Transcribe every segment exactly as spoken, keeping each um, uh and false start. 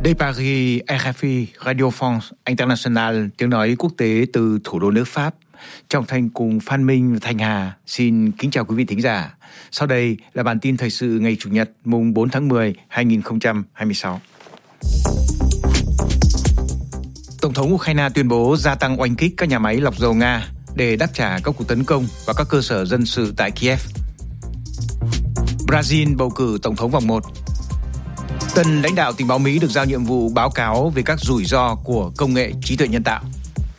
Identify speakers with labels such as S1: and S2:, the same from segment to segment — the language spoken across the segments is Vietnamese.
S1: De Paris, rờ ép i, Radio France International, tiếng nói quốc tế từ thủ đô nước Pháp. Trọng Thành cùng Phan Minh và Thanh Hà xin kính chào quý vị thính giả. Sau đây là bản tin thời sự ngày Chủ nhật mùng bốn tháng mười, hai nghìn không trăm hai mươi sáu. Tổng thống Ukraine tuyên bố gia tăng oanh kích các nhà máy lọc dầu Nga để đáp trả các cuộc tấn công vào các cơ sở dân sự tại Kiev. Brazil bầu cử tổng thống vòng một. Tân lãnh đạo tình báo Mỹ được giao nhiệm vụ báo cáo về các rủi ro của công nghệ trí tuệ nhân tạo.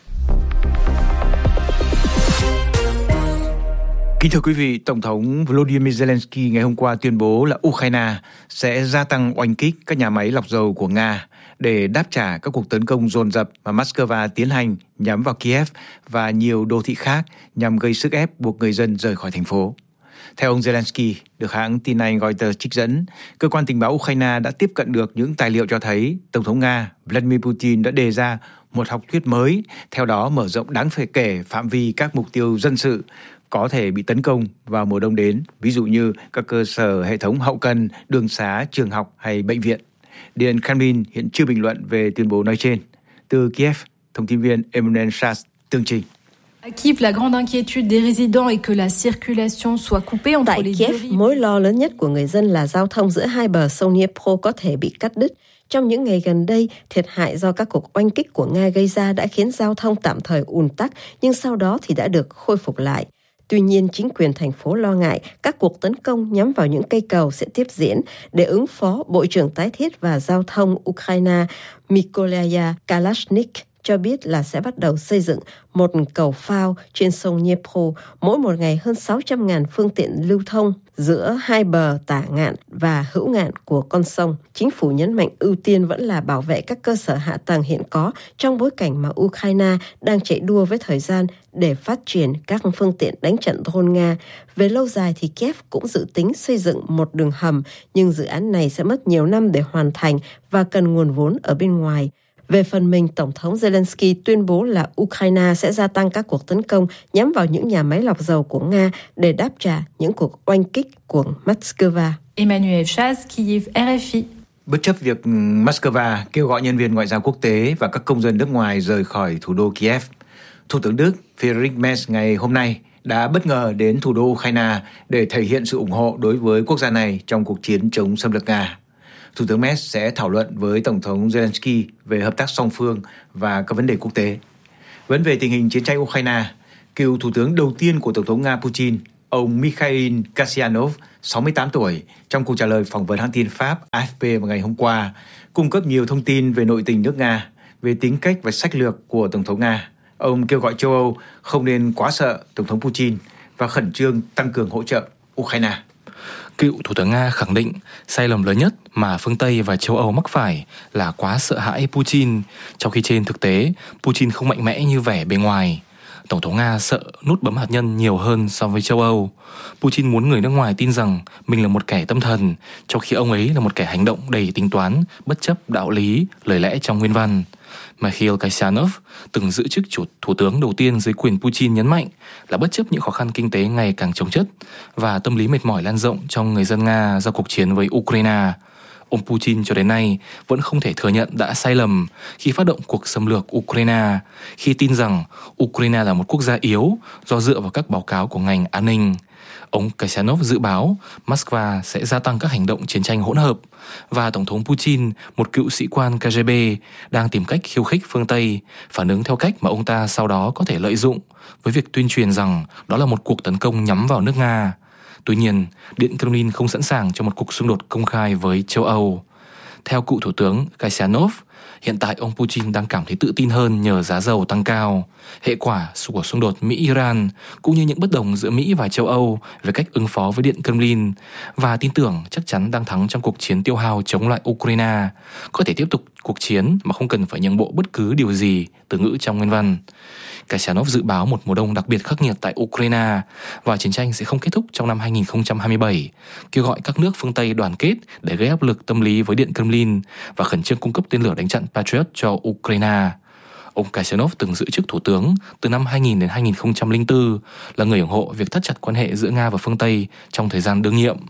S1: Kính thưa quý vị, Tổng thống Volodymyr Zelensky ngày hôm qua tuyên bố là Ukraine sẽ gia tăng oanh kích các nhà máy lọc dầu của Nga để đáp trả các cuộc tấn công dồn dập mà Moscow tiến hành nhắm vào Kiev và nhiều đô thị khác nhằm gây sức ép buộc người dân rời khỏi thành phố. Theo ông Zelensky, được hãng tin Anh Reuters trích dẫn, cơ quan tình báo Ukraine đã tiếp cận được những tài liệu cho thấy Tổng thống Nga Vladimir Putin đã đề ra một học thuyết mới, theo đó mở rộng đáng kể phạm vi các mục tiêu dân sự có thể bị tấn công vào mùa đông đến, ví dụ như các cơ sở hệ thống hậu cần, đường xá, trường học hay bệnh viện. Điện Kremlin hiện chưa bình luận về tuyên bố nói trên. Từ Kiev, thông tin viên Emmanuel Schatz tường trình.
S2: À Kiev, la grande inquiétude des résidents est que la circulation soit coupée entre
S3: Tại
S2: les
S3: Kiev,
S2: deux rives.
S3: mối lo lớn nhất của người dân là giao thông giữa hai bờ sông Dnipro có thể bị cắt đứt. Trong những ngày gần đây, thiệt hại do các cuộc oanh kích của Nga gây ra đã khiến giao thông tạm thời ùn tắc, nhưng sau đó thì đã được khôi phục lại. Tuy nhiên, chính quyền thành phố lo ngại các cuộc tấn công nhắm vào những cây cầu sẽ tiếp diễn. Để ứng phó, Bộ trưởng Tái thiết và Giao thông Ukraine Mykolia Kalashnik cho biết là sẽ bắt đầu xây dựng một cầu phao trên sông Dnipro, mỗi một ngày hơn sáu trăm nghìn phương tiện lưu thông giữa hai bờ tả ngạn và hữu ngạn của con sông. Chính phủ nhấn mạnh ưu tiên vẫn là bảo vệ các cơ sở hạ tầng hiện có trong bối cảnh mà Ukraine đang chạy đua với thời gian để phát triển các phương tiện đánh trận drone Nga. Về lâu dài thì Kiev cũng dự tính xây dựng một đường hầm, nhưng dự án này sẽ mất nhiều năm để hoàn thành và cần nguồn vốn ở bên ngoài. Về phần mình, Tổng thống Zelensky tuyên bố là Ukraine sẽ gia tăng các cuộc tấn công nhắm vào những nhà máy lọc dầu của Nga để đáp trả những cuộc oanh kích của Moscow.
S2: Emmanuel Schatz, Kiev, rờ ép i.
S1: Bất chấp việc Moscow kêu gọi nhân viên ngoại giao quốc tế và các công dân nước ngoài rời khỏi thủ đô Kiev, Thủ tướng Đức Friedrich Merz ngày hôm nay đã bất ngờ đến thủ đô Ukraine để thể hiện sự ủng hộ đối với quốc gia này trong cuộc chiến chống xâm lược Nga. Thủ tướng Merz sẽ thảo luận với Tổng thống Zelensky về hợp tác song phương và các vấn đề quốc tế. Vấn về tình hình chiến tranh Ukraine, cựu thủ tướng đầu tiên của Tổng thống Nga Putin, ông Mikhail Kasyanov, sáu mươi tám tuổi, trong cuộc trả lời phỏng vấn hãng tin Pháp a ép pê vào ngày hôm qua, cung cấp nhiều thông tin về nội tình nước Nga, về tính cách và sách lược của Tổng thống Nga. Ông kêu gọi châu Âu không nên quá sợ Tổng thống Putin và khẩn trương tăng cường hỗ trợ Ukraine.
S4: Cựu Thủ tướng Nga khẳng định sai lầm lớn nhất mà phương Tây và châu Âu mắc phải là quá sợ hãi Putin, trong khi trên thực tế Putin không mạnh mẽ như vẻ bề ngoài. Tổng thống Nga sợ nút bấm hạt nhân nhiều hơn so với châu Âu. Putin muốn người nước ngoài tin rằng mình là một kẻ tâm thần, trong khi ông ấy là một kẻ hành động đầy tính toán, bất chấp đạo lý, lời lẽ trong nguyên văn. Mikhail Kasyanov, từng giữ chức chủ thủ tướng đầu tiên dưới quyền Putin, nhấn mạnh là bất chấp những khó khăn kinh tế ngày càng chồng chất và tâm lý mệt mỏi lan rộng trong người dân Nga do cuộc chiến với Ukraine, ông Putin cho đến nay vẫn không thể thừa nhận đã sai lầm khi phát động cuộc xâm lược Ukraine, khi tin rằng Ukraine là một quốc gia yếu do dựa vào các báo cáo của ngành an ninh. Ông Kasyanov dự báo Moscow sẽ gia tăng các hành động chiến tranh hỗn hợp và Tổng thống Putin, một cựu sĩ quan ca giê bê, đang tìm cách khiêu khích phương Tây, phản ứng theo cách mà ông ta sau đó có thể lợi dụng với việc tuyên truyền rằng đó là một cuộc tấn công nhắm vào nước Nga. Tuy nhiên, Điện Kremlin không sẵn sàng cho một cuộc xung đột công khai với châu Âu. Theo cựu Thủ tướng Kasyanov, hiện tại ông Putin đang cảm thấy tự tin hơn nhờ giá dầu tăng cao, hệ quả của xung đột Mỹ-Iran, cũng như những bất đồng giữa Mỹ và châu Âu về cách ứng phó với Điện Kremlin, và tin tưởng chắc chắn đang thắng trong cuộc chiến tiêu hao chống lại Ukraine, có thể tiếp tục cuộc chiến mà không cần phải nhượng bộ bất cứ điều gì, từ ngữ trong nguyên văn. Kasyanov dự báo một mùa đông đặc biệt khắc nghiệt tại Ukraine và chiến tranh sẽ không kết thúc trong năm hai nghìn không trăm hai mươi bảy, kêu gọi các nước phương Tây đoàn kết để gây áp lực tâm lý với Điện Kremlin và khẩn trương cung cấp tên lửa đánh chặn Patriot cho Ukraine. Ông Kasyanov từng giữ chức thủ tướng từ năm hai nghìn đến hai nghìn không trăm lẻ bốn, là người ủng hộ việc thắt chặt quan hệ giữa Nga và phương Tây trong thời gian đương nhiệm.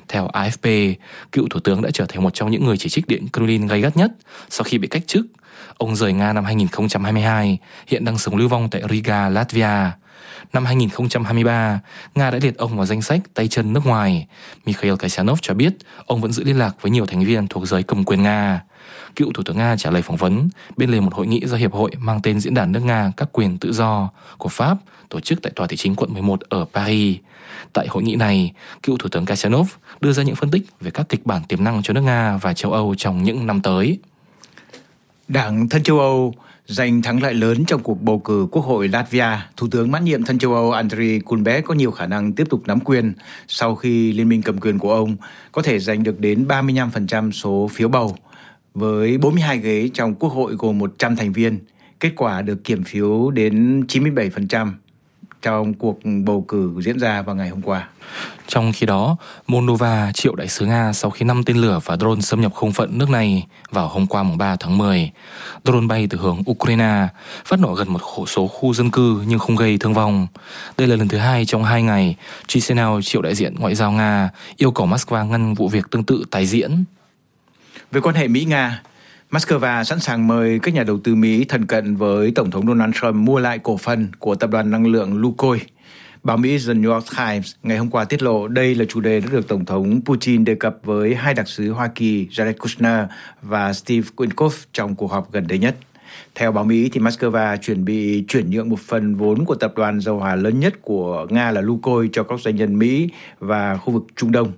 S4: Theo a ép pê, cựu thủ tướng đã trở thành một trong những người chỉ trích Điện Kremlin gay gắt nhất sau khi bị cách chức. Ông rời Nga năm hai nghìn không trăm hai mươi hai, hiện đang sống lưu vong tại Riga, Latvia. Năm hai nghìn không trăm hai mươi ba, Nga đã liệt ông vào danh sách tay chân nước ngoài. Mikhail Kasyanov cho biết ông vẫn giữ liên lạc với nhiều thành viên thuộc giới cầm quyền Nga. Cựu thủ tướng Nga trả lời phỏng vấn bên lề một hội nghị do Hiệp hội mang tên Diễn đàn nước Nga các quyền tự do của Pháp tổ chức tại tòa thị chính quận mười một ở Paris. Tại hội nghị này, cựu thủ tướng Kasyanov đưa ra những phân tích về các kịch bản tiềm năng cho nước Nga và châu Âu trong những năm tới.
S1: Đảng Thân châu Âu giành thắng lợi lớn trong cuộc bầu cử Quốc hội Latvia. Thủ tướng mãn nhiệm Thân châu Âu Andriy Kulbek có nhiều khả năng tiếp tục nắm quyền sau khi liên minh cầm quyền của ông có thể giành được đến ba mươi lăm phần trăm số phiếu bầu. Với bốn mươi hai ghế trong Quốc hội gồm một trăm thành viên, kết quả được kiểm phiếu đến chín mươi bảy phần trăm trong cuộc bầu cử diễn ra vào ngày hôm qua.
S4: Trong khi đó, Moldova triệu đại sứ Nga sau khi năm tên lửa và drone xâm nhập không phận nước này vào hôm qua mùng ba tháng mười. Drone bay từ hướng Ukraine, phát nổ gần một số khu dân cư nhưng không gây thương vong. Đây là lần thứ hai trong hai ngày, Chisinau triệu đại diện ngoại giao Nga yêu cầu Moscow ngăn vụ việc tương tự tái diễn.
S1: Về quan hệ Mỹ-Nga, Moscow sẵn sàng mời các nhà đầu tư Mỹ thân cận với Tổng thống Donald Trump mua lại cổ phần của tập đoàn năng lượng Lukoil. Báo Mỹ The New York Times ngày hôm qua tiết lộ đây là chủ đề đã được Tổng thống Putin đề cập với hai đặc sứ Hoa Kỳ Jared Kushner và Steve Witkoff trong cuộc họp gần đây nhất. Theo báo Mỹ, thì Moscow chuẩn bị chuyển nhượng một phần vốn của tập đoàn dầu hỏa lớn nhất của Nga là Lukoil cho các doanh nhân Mỹ và khu vực Trung Đông.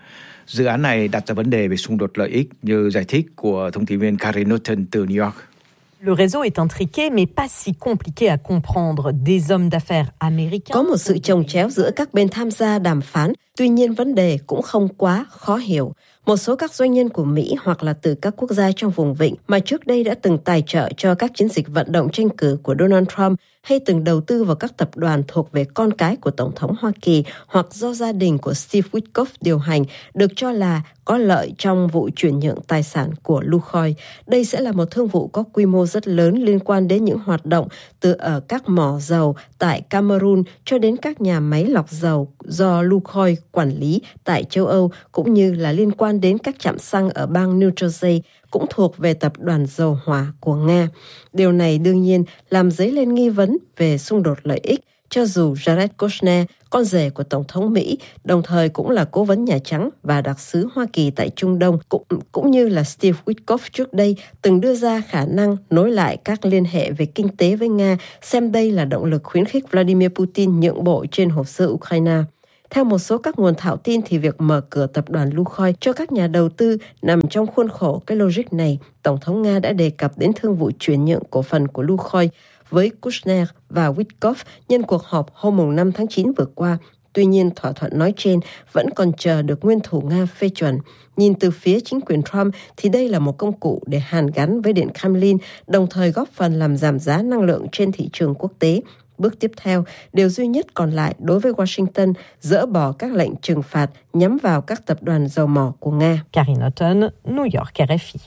S1: Dự án này đặt ra vấn đề về xung đột lợi ích như giải thích của thông tin viên Karen Norton từ New York.
S5: Le réseau est intriqué mais pas si compliqué à comprendre. Des hommes d'affaires américains.
S3: Có một sự chồng chéo giữa các bên tham gia đàm phán, tuy nhiên vấn đề cũng không quá khó hiểu. Một số các doanh nhân của Mỹ hoặc là từ các quốc gia trong vùng vịnh mà trước đây đã từng tài trợ cho các chiến dịch vận động tranh cử của Donald Trump hay từng đầu tư vào các tập đoàn thuộc về con cái của Tổng thống Hoa Kỳ hoặc do gia đình của Steve Witkoff điều hành được cho là có lợi trong vụ chuyển nhượng tài sản của Lukoil. Đây sẽ là một thương vụ có quy mô rất lớn liên quan đến những hoạt động từ ở các mỏ dầu tại Cameroon cho đến các nhà máy lọc dầu do Lukoil quản lý tại châu Âu, cũng như là liên quan đến các trạm xăng ở bang New Jersey cũng thuộc về tập đoàn dầu hỏa của Nga. Điều này đương nhiên làm dấy lên nghi vấn về xung đột lợi ích, cho dù Jared Kushner, con rể của Tổng thống Mỹ, đồng thời cũng là cố vấn Nhà Trắng và đặc sứ Hoa Kỳ tại Trung Đông, cũng, cũng như là Steve Witkoff trước đây, từng đưa ra khả năng nối lại các liên hệ về kinh tế với Nga, xem đây là động lực khuyến khích Vladimir Putin nhượng bộ trên hồ sơ Ukraine. Theo một số các nguồn thạo tin thì việc mở cửa tập đoàn Lukoil cho các nhà đầu tư nằm trong khuôn khổ cái logic này. Tổng thống Nga đã đề cập đến thương vụ chuyển nhượng cổ phần của Lukoil với Kushner và Witkoff nhân cuộc họp hôm năm tháng chín vừa qua. Tuy nhiên, thỏa thuận nói trên vẫn còn chờ được nguyên thủ Nga phê chuẩn. Nhìn từ phía chính quyền Trump thì đây là một công cụ để hàn gắn với Điện Kremlin, đồng thời góp phần làm giảm giá năng lượng trên thị trường quốc tế. Bước tiếp theo, điều duy nhất còn lại đối với Washington dỡ bỏ các lệnh trừng phạt nhắm vào các tập đoàn dầu mỏ của Nga.
S5: Karen Norton, New York, R F I.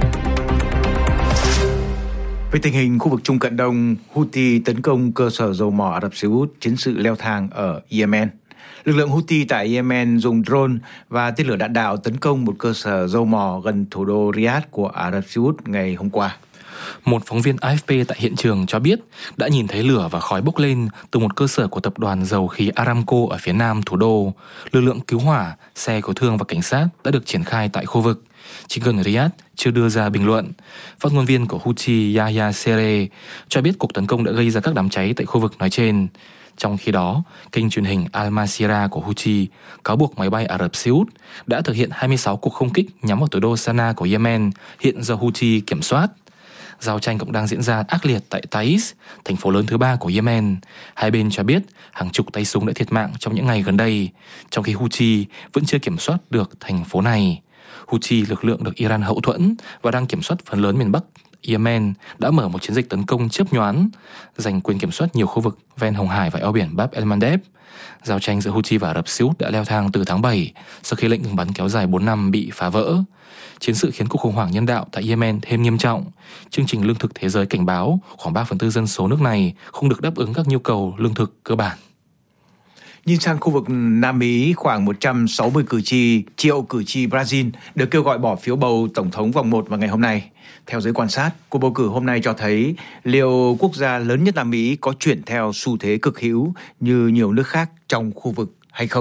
S1: Về tình hình khu vực Trung Cận Đông, Houthi tấn công cơ sở dầu mỏ Ả Rập Xê Út, chiến sự leo thang ở Yemen. Lực lượng Houthi tại Yemen dùng drone và tên lửa đạn đạo tấn công một cơ sở dầu mỏ gần thủ đô Riyadh của Ả Rập Xê Út ngày hôm qua.
S4: Một phóng viên a ép pê tại hiện trường cho biết đã nhìn thấy lửa và khói bốc lên từ một cơ sở của tập đoàn dầu khí Aramco ở phía nam thủ đô. Lực lượng cứu hỏa, xe cứu thương và cảnh sát đã được triển khai tại khu vực. Chính quyền Riyadh chưa đưa ra bình luận. Phát ngôn viên của Houthi Yahya Sere cho biết cuộc tấn công đã gây ra các đám cháy tại khu vực nói trên. Trong khi đó, kênh truyền hình Al Masirah của Houthi cáo buộc máy bay Ả Rập Xê Út đã thực hiện hai mươi sáu cuộc không kích nhắm vào thủ đô Sanaa của Yemen, hiện do Houthi kiểm soát. Giao tranh cũng đang diễn ra ác liệt tại Taiz, thành phố lớn thứ ba của Yemen. Hai bên cho biết hàng chục tay súng đã thiệt mạng trong những ngày gần đây, trong khi Houthi vẫn chưa kiểm soát được thành phố này. Houthi, lực lượng được Iran hậu thuẫn và đang kiểm soát phần lớn miền Bắc Yemen, đã mở một chiến dịch tấn công chớp nhoáng, giành quyền kiểm soát nhiều khu vực ven Hồng Hải và eo biển Bab el-Mandeb. Giao tranh giữa Houthi và Ả Rập Xê Út đã leo thang từ tháng bảy sau khi lệnh ngừng bắn kéo dài bốn năm bị phá vỡ. Chiến sự khiến cuộc khủng hoảng nhân đạo tại Yemen thêm nghiêm trọng. Chương trình Lương thực Thế giới cảnh báo khoảng ba phần tư dân số nước này không được đáp ứng các nhu cầu lương thực cơ bản.
S1: Nhìn sang khu vực Nam Mỹ, khoảng một trăm sáu mươi cử tri, triệu cử tri Brazil được kêu gọi bỏ phiếu bầu Tổng thống vòng một vào ngày hôm nay. Theo giới quan sát, cuộc bầu cử hôm nay cho thấy liệu quốc gia lớn nhất Nam Mỹ có chuyển theo xu thế cực hữu như nhiều nước khác trong khu vực hay không.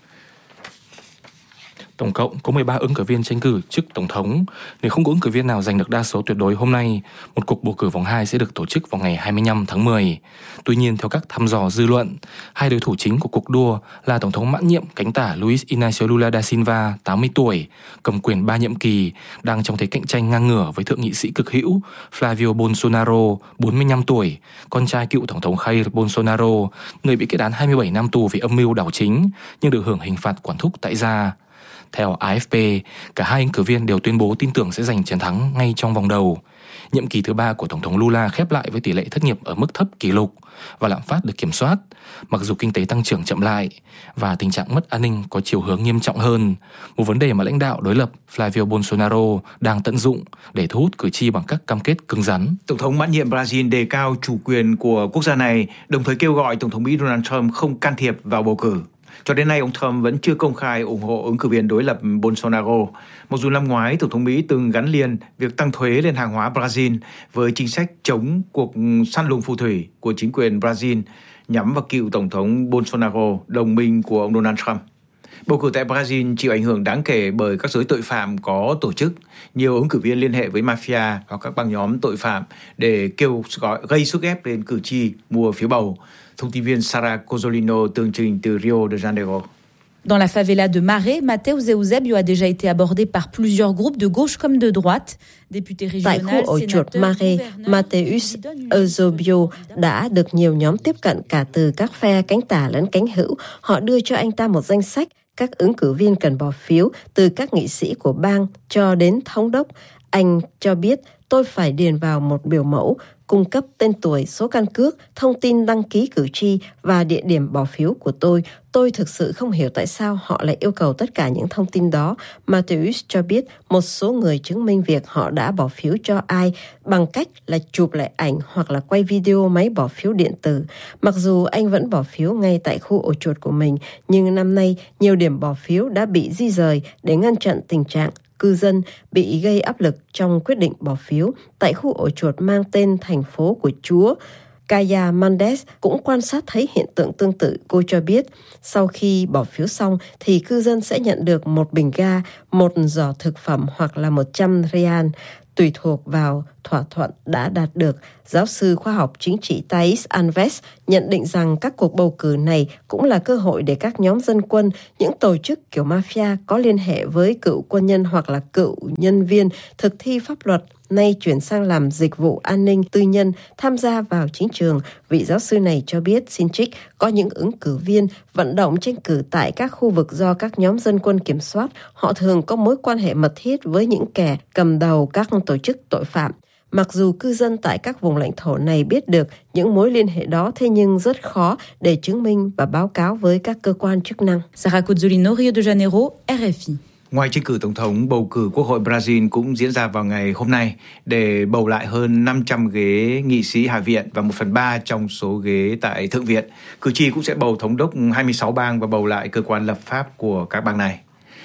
S4: Tổng cộng có mười ba ứng cử viên tranh cử chức Tổng thống. Nếu không có ứng cử viên nào giành được đa số tuyệt đối hôm nay, một cuộc bầu cử vòng hai sẽ được tổ chức vào ngày hai mươi lăm tháng mười. Tuy nhiên, theo các thăm dò dư luận, hai đối thủ chính của cuộc đua là Tổng thống mãn nhiệm cánh tả Luiz Inácio Lula da Silva, tám mươi tuổi, cầm quyền ba nhiệm kỳ, đang trong thế cạnh tranh ngang ngửa với thượng nghị sĩ cực hữu Flavio Bolsonaro, bốn mươi lăm tuổi, con trai cựu Tổng thống Jair Bolsonaro, người bị kết án hai mươi bảy năm tù vì âm mưu đảo chính nhưng được hưởng hình phạt quản thúc tại gia. Theo a ép pê, cả hai ứng cử viên đều tuyên bố tin tưởng sẽ giành chiến thắng ngay trong vòng đầu. Nhiệm kỳ thứ ba của Tổng thống Lula khép lại với tỷ lệ thất nghiệp ở mức thấp kỷ lục và lạm phát được kiểm soát, mặc dù kinh tế tăng trưởng chậm lại và tình trạng mất an ninh có chiều hướng nghiêm trọng hơn, một vấn đề mà lãnh đạo đối lập Flavio Bolsonaro đang tận dụng để thu hút cử tri bằng các cam kết cứng rắn.
S1: Tổng thống mãn nhiệm Brazil đề cao chủ quyền của quốc gia này, đồng thời kêu gọi Tổng thống Mỹ Donald Trump không can thiệp vào bầu cử. Cho đến nay, ông Trump vẫn chưa công khai ủng hộ ứng cử viên đối lập Bolsonaro. Mặc dù năm ngoái, Tổng thống Mỹ từng gắn liền việc tăng thuế lên hàng hóa Brazil với chính sách chống cuộc săn lùng phù thủy của chính quyền Brazil nhắm vào cựu Tổng thống Bolsonaro, đồng minh của ông Donald Trump. Bầu cử tại Brazil chịu ảnh hưởng đáng kể bởi các giới tội phạm có tổ chức. Nhiều ứng cử viên liên hệ với mafia hoặc các băng nhóm tội phạm để kêu gọi gây sức ép lên cử tri mua phiếu bầu. Thông tin viên Sara Cozzolino tường trình từ Rio de Janeiro.
S6: Dans la favela de Maré, Mateus Eusébio a déjà été abordé par plusieurs groupes de gauche comme de droite.
S3: Tại khu ổ chuột Maré, Mateus Eusébio đã được nhiều nhóm tiếp cận cả từ các phe cánh tả lẫn cánh hữu. Họ đưa cho anh ta một danh sách các ứng cử viên cần bỏ phiếu, từ các nghị sĩ của bang cho đến thống đốc. Anh cho biết, tôi phải điền vào một biểu mẫu, cung cấp tên tuổi, số căn cước, thông tin đăng ký cử tri và địa điểm bỏ phiếu của tôi. Tôi thực sự không hiểu tại sao họ lại yêu cầu tất cả những thông tin đó. Mateus cho biết một số người chứng minh việc họ đã bỏ phiếu cho ai bằng cách là chụp lại ảnh hoặc là quay video máy bỏ phiếu điện tử. Mặc dù anh vẫn bỏ phiếu ngay tại khu ổ chuột của mình, nhưng năm nay nhiều điểm bỏ phiếu đã bị di rời để ngăn chặn tình trạng cư dân bị gây áp lực trong quyết định bỏ phiếu. Tại khu ổ chuột mang tên thành phố của Chúa, Kaya Mendes cũng quan sát thấy hiện tượng tương tự. Cô cho biết, sau khi bỏ phiếu xong thì cư dân sẽ nhận được một bình ga, một giỏ thực phẩm hoặc là một trăm real, tùy thuộc vào thỏa thuận đã đạt được. Giáo sư khoa học chính trị Thais Alves nhận định rằng các cuộc bầu cử này cũng là cơ hội để các nhóm dân quân, những tổ chức kiểu mafia có liên hệ với cựu quân nhân hoặc là cựu nhân viên thực thi pháp luật nay chuyển sang làm dịch vụ an ninh tư nhân tham gia vào chính trường. Vị giáo sư này cho biết, xin trích, có những ứng cử viên vận động tranh cử tại các khu vực do các nhóm dân quân kiểm soát. Họ thường có mối quan hệ mật thiết với những kẻ cầm đầu các tổ chức tội phạm. Mặc dù cư dân tại các vùng lãnh thổ này biết được những mối liên hệ đó, thế nhưng rất khó để chứng minh và báo cáo với các cơ quan chức năng.
S6: Sara Cozzolino, Rio de Janeiro, R F I.
S1: Ngoài tranh cử tổng thống, bầu cử Quốc hội Brazil cũng diễn ra vào ngày hôm nay để bầu lại hơn năm trăm ghế nghị sĩ Hạ viện và một phần ba trong số ghế tại Thượng viện. Cử tri cũng sẽ bầu thống đốc hai mươi sáu bang và bầu lại cơ quan lập pháp của các bang này.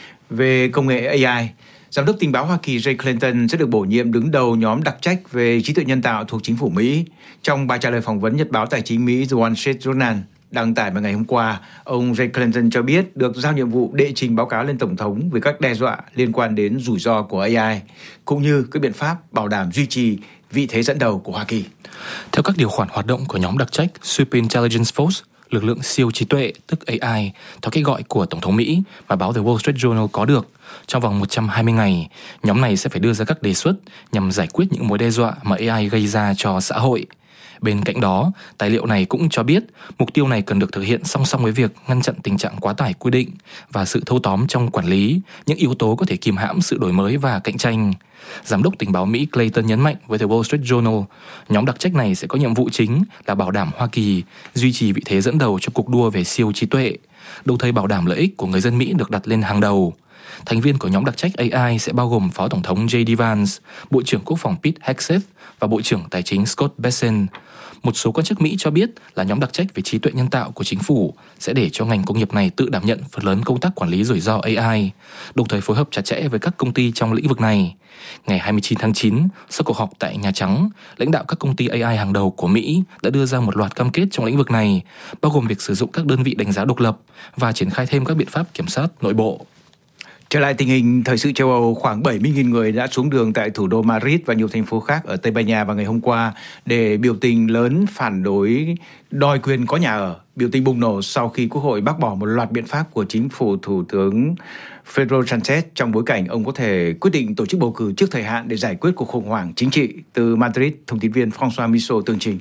S1: Về công nghệ a i, Giám đốc tình báo Hoa Kỳ Jay Clayton sẽ được bổ nhiệm đứng đầu nhóm đặc trách về trí tuệ nhân tạo thuộc chính phủ Mỹ. Trong bài trả lời phỏng vấn nhật báo tài chính Mỹ The Wall Street Journal đăng tải vào ngày hôm qua, ông Jay Clayton cho biết được giao nhiệm vụ đệ trình báo cáo lên Tổng thống về các đe dọa liên quan đến rủi ro của a i, cũng như các biện pháp bảo đảm duy trì vị thế dẫn đầu của Hoa Kỳ.
S4: Theo các điều khoản hoạt động của nhóm đặc trách Super Intelligence Force, lực lượng siêu trí tuệ, tức a i, theo cách gọi của Tổng thống Mỹ mà báo The Wall Street Journal có được, trong vòng một trăm hai mươi ngày, nhóm này sẽ phải đưa ra các đề xuất nhằm giải quyết những mối đe dọa mà a i gây ra cho xã hội. Bên cạnh đó, tài liệu này cũng cho biết mục tiêu này cần được thực hiện song song với việc ngăn chặn tình trạng quá tải quy định và sự thâu tóm trong quản lý, những yếu tố có thể kìm hãm sự đổi mới và cạnh tranh. Giám đốc tình báo Mỹ Clayton nhấn mạnh với The Wall Street Journal, nhóm đặc trách này sẽ có nhiệm vụ chính là bảo đảm Hoa Kỳ duy trì vị thế dẫn đầu trong cuộc đua về siêu trí tuệ, đồng thời bảo đảm lợi ích của người dân Mỹ được đặt lên hàng đầu. Thành viên của nhóm đặc trách a i sẽ bao gồm Phó Tổng thống J D Vance, Bộ trưởng Quốc phòng Pete Hegseth và Bộ trưởng Tài chính Scott Bessent. Một số quan chức Mỹ cho biết là nhóm đặc trách về trí tuệ nhân tạo của chính phủ sẽ để cho ngành công nghiệp này tự đảm nhận phần lớn công tác quản lý rủi ro a i, đồng thời phối hợp chặt chẽ với các công ty trong lĩnh vực này. Ngày hai mươi chín tháng chín, sau cuộc họp tại Nhà Trắng, lãnh đạo các công ty a i hàng đầu của Mỹ đã đưa ra một loạt cam kết trong lĩnh vực này, bao gồm việc sử dụng các đơn vị đánh giá độc lập và triển khai thêm các biện pháp kiểm soát nội bộ.
S1: Trở lại tình hình thời sự châu Âu, khoảng bảy mươi nghìn người đã xuống đường tại thủ đô Madrid và nhiều thành phố khác ở Tây Ban Nha vào ngày hôm qua để biểu tình lớn phản đối đòi quyền có nhà ở. Biểu tình bùng nổ sau khi Quốc hội bác bỏ một loạt biện pháp của chính phủ Thủ tướng Pedro Sánchez trong bối cảnh ông có thể quyết định tổ chức bầu cử trước thời hạn để giải quyết cuộc khủng hoảng chính trị. Từ Madrid, thông tin viên François Michaud tường trình.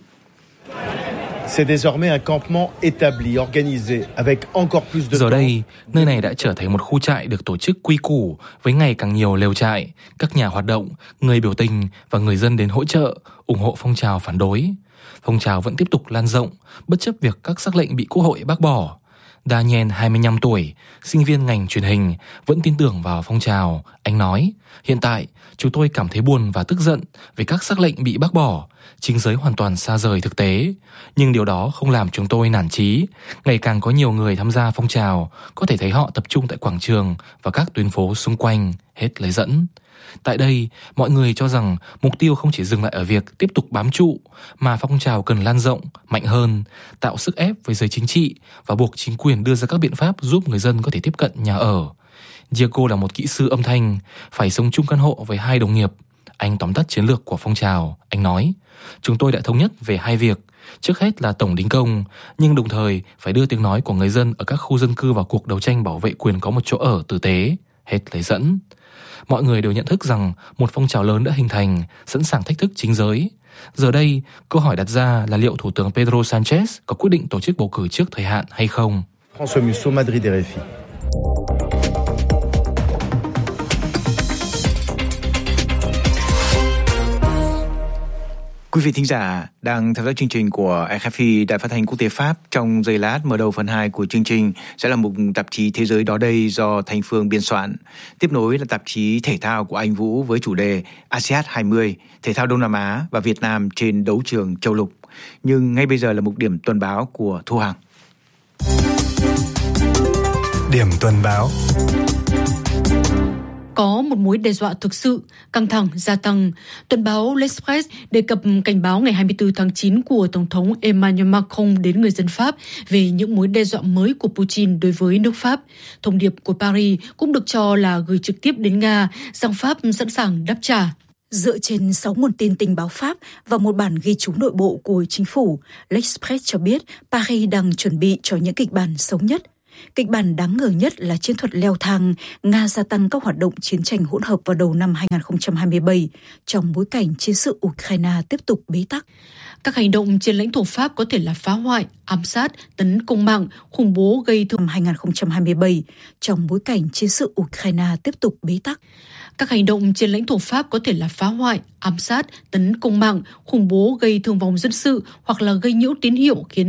S7: C'est désormais un campement établi, organisé, avec encore plus de.
S4: Giờ đây, nơi này đã trở thành một khu trại được tổ chức quy củ với ngày càng nhiều lều trại, các nhà hoạt động, người biểu tình và người dân đến hỗ trợ, ủng hộ phong trào phản đối. Phong trào vẫn tiếp tục lan rộng, bất chấp việc các sắc lệnh bị Quốc hội bác bỏ. Daniel, hai mươi lăm tuổi, sinh viên ngành truyền hình, vẫn tin tưởng vào phong trào. Anh nói, hiện tại, chúng tôi cảm thấy buồn và tức giận vì các sắc lệnh bị bác bỏ. Chính giới hoàn toàn xa rời thực tế. Nhưng điều đó không làm chúng tôi nản chí. Ngày càng có nhiều người tham gia phong trào, có thể thấy họ tập trung tại quảng trường và các tuyến phố xung quanh, hết lời dẫn. Tại đây, mọi người cho rằng mục tiêu không chỉ dừng lại ở việc tiếp tục bám trụ, mà phong trào cần lan rộng, mạnh hơn, tạo sức ép với giới chính trị và buộc chính quyền đưa ra các biện pháp giúp người dân có thể tiếp cận nhà ở. Diego là một kỹ sư âm thanh, phải sống chung căn hộ với hai đồng nghiệp. Anh tóm tắt chiến lược của phong trào. Anh nói, chúng tôi đã thống nhất về hai việc. Trước hết là tổng đình công, nhưng đồng thời phải đưa tiếng nói của người dân ở các khu dân cư vào cuộc đấu tranh bảo vệ quyền có một chỗ ở tử tế. Hết lời dẫn. Mọi người đều nhận thức rằng một phong trào lớn đã hình thành, sẵn sàng thách thức chính giới. Giờ đây, câu hỏi đặt ra là liệu Thủ tướng Pedro Sánchez có quyết định tổ chức bầu cử trước thời hạn hay không?
S7: François Michaud, Madrid, R F I.
S1: Quý vị thính giả đang theo dõi chương trình của R F I, Đài Phát thanh Quốc tế Pháp. Trong giây lát mở đầu phần hai của chương trình sẽ là một tạp chí Thế giới đó đây do Thanh Phương biên soạn. Tiếp nối là tạp chí Thể thao của Anh Vũ với chủ đề a sê an hai mươi, Thể thao Đông Nam Á và Việt Nam trên đấu trường châu lục. Nhưng ngay bây giờ là mục điểm tuần báo của Thu Hằng.
S8: Điểm tuần báo.
S9: Có một mối đe dọa thực sự, căng thẳng gia tăng. Tuần báo L'Express đề cập cảnh báo ngày hai mươi tư tháng chín của Tổng thống Emmanuel Macron đến người dân Pháp về những mối đe dọa mới của Putin đối với nước Pháp. Thông điệp của Paris cũng được cho là gửi trực tiếp đến Nga rằng Pháp sẵn sàng đáp trả.
S6: Dựa trên sáu nguồn tin tình báo Pháp và một bản ghi chú nội bộ của chính phủ, L'Express cho biết Paris đang chuẩn bị cho những kịch bản xấu nhất. Kịch bản đáng ngờ nhất là chiến thuật leo thang, Nga gia tăng các hoạt động chiến tranh hỗn hợp vào đầu năm hai không hai bảy trong bối cảnh chiến sự Ukraine tiếp tục bế tắc.
S9: Các hành động trên lãnh thổ Pháp có thể là phá hoại, ám sát, tấn công mạng, khủng bố gây thương
S6: hai không hai bảy trong bối cảnh chiến sự Ukraine tiếp tục bế tắc.
S9: Các hành động trên lãnh thổ Pháp có thể là phá hoại, ám sát, tấn công mạng, khủng bố gây thương vong dân sự hoặc là gây nhiễu tín hiệu khiến